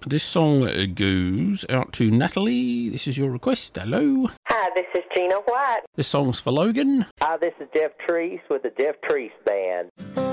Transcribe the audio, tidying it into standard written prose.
This song goes out to Natalie. This is your request. Hello. Hi, this is Gina White. This song's for Logan. Hi, this is Jeff Treese with the Jeff Treese Band.